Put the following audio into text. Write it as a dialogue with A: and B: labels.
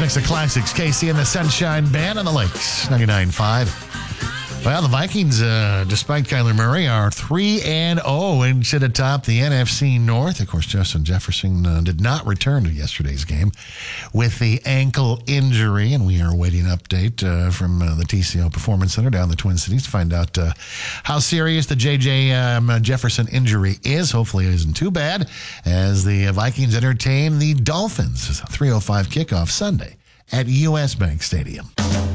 A: mix of classics. Casey and the Sunshine Band on the Lakes, 99.5. Well, the Vikings, despite Kyler Murray, are 3-0 and sit atop the NFC North. Of course, Justin Jefferson did not return to yesterday's game with the ankle injury, and we are awaiting an update from the TCO Performance Center down in the Twin Cities to find out how serious the J.J. Jefferson injury is. Hopefully it isn't too bad as the Vikings entertain the Dolphins. It's a 3:05 kickoff Sunday at U.S. Bank Stadium.